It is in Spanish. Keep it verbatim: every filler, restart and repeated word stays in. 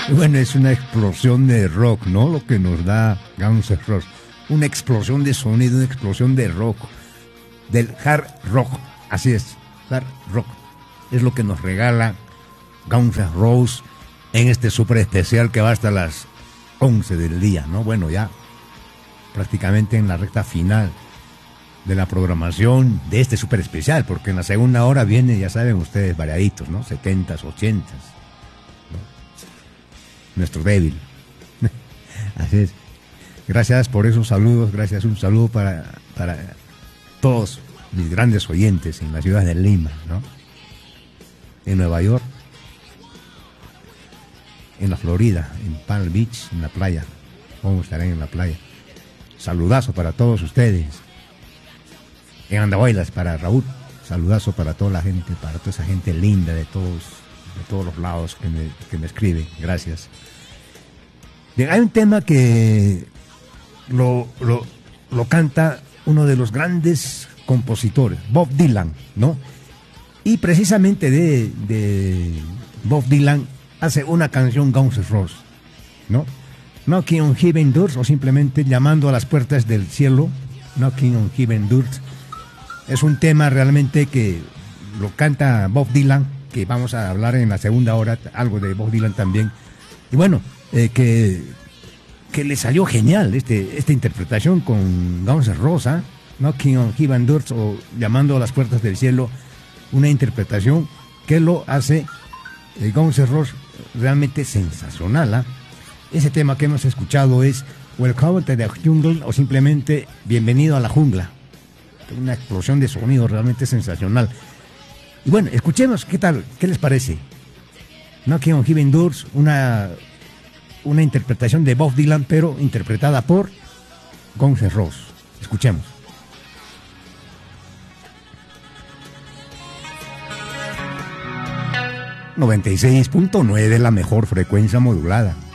Y bueno, es una explosión de rock, ¿no? Lo que nos da Guns N' Roses. Una explosión de sonido, una explosión de rock. Del hard rock. Así es, hard rock. Es lo que nos regala Guns N' Roses en este súper especial que va hasta las once del día, ¿no? Bueno, ya prácticamente en la recta final de la programación de este súper especial, porque en la segunda hora viene, ya saben ustedes, variaditos, ¿no? setentas, ochentas, ¿no? Nuestro débil. Así es. Gracias por esos saludos, gracias, un saludo para, para todos mis grandes oyentes en la ciudad de Lima, ¿no? En Nueva York, en la Florida, en Palm Beach, en la playa. Vamos a estar en la playa. Saludazo para todos ustedes. En Andahuaylas para Raúl. Saludazo para toda la gente, para toda esa gente linda de todos, de todos los lados que me, que me escriben. Gracias. Bien, hay un tema que lo, lo, lo canta uno de los grandes compositores, Bob Dylan, ¿no? Y precisamente de, de Bob Dylan hace una canción Guns N' Roses, ¿no? Knocking on Heaven Doors, o simplemente llamando a las puertas del cielo. Knocking on Heaven Doors es un tema realmente que lo canta Bob Dylan, que vamos a hablar en la segunda hora algo de Bob Dylan también. Y bueno, eh, que, que le salió genial este, esta interpretación con Guns N' Roses, ¿eh? Knocking on Heaven Doors, o llamando a las puertas del cielo, una interpretación que lo hace eh, Guns N' Roses realmente sensacional, ¿eh? Ese tema que hemos escuchado es Welcome to the Jungle, o simplemente Bienvenido a la Jungla. Una explosión de sonido realmente sensacional. Y bueno, escuchemos, ¿qué tal? ¿Qué les parece? Knocking on Heaven Doors, una, una interpretación de Bob Dylan, pero interpretada por Guns N' Roses. Escuchemos. noventa y seis punto nueve, la mejor frecuencia modulada.